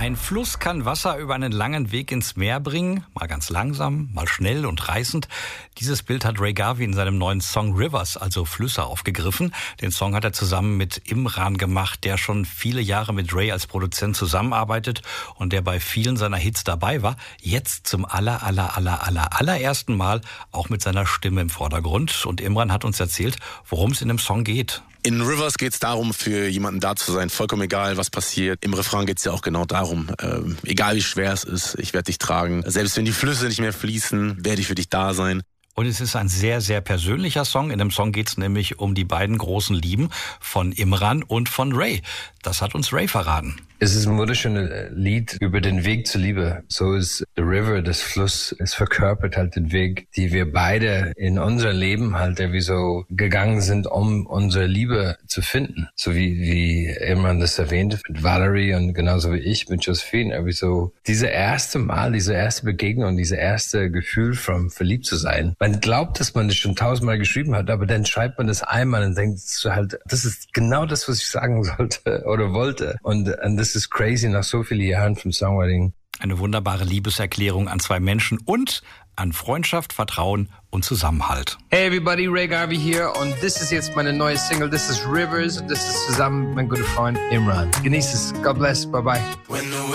Ein Fluss kann Wasser über einen langen Weg ins Meer bringen, mal ganz langsam, mal schnell und reißend. Dieses Bild hat Ray Garvey in seinem neuen Song Rivers, also Flüsse, aufgegriffen. Den Song hat er zusammen mit Imran gemacht, der schon viele Jahre mit Ray als Produzent zusammenarbeitet und der bei vielen seiner Hits dabei war. Jetzt zum allerersten Mal auch mit seiner Stimme im Vordergrund. Und Imran hat uns erzählt, worum es in dem Song geht. In Rivers geht es darum, für jemanden da zu sein, vollkommen egal, was passiert. Im Refrain geht es ja auch genau darum, egal wie schwer es ist, ich werde dich tragen. Selbst wenn die Flüsse nicht mehr fließen, werde ich für dich da sein. Und es ist ein sehr, sehr persönlicher Song. In dem Song geht es nämlich um die beiden großen Lieben von Imran und von Ray. Das hat uns Ray verraten. Es ist ein wunderschönes Lied über den Weg zur Liebe. So ist The River, das Fluss, es verkörpert halt den Weg, die wir beide in unser Leben halt irgendwie so gegangen sind, um unsere Liebe zu finden. So wie Imran das erwähnte mit Valerie und genauso wie ich mit Josephine. Irgendwie so diese erste Begegnung, diese erste Gefühl von verliebt zu sein. Man glaubt, dass man das schon 1000-mal geschrieben hat, aber dann schreibt man das einmal und denkt so halt, das ist genau das, was ich sagen sollte oder wollte. Und das ist crazy nach so vielen Jahren vom Songwriting. Eine wunderbare Liebeserklärung an zwei Menschen und an Freundschaft, Vertrauen und Zusammenhalt. Hey everybody, Ray Garvey hier und das ist jetzt meine neue Single. Das ist Rivers und das ist zusammen mit meinem guten Freund Imran. Genieß es. God bless. Bye bye.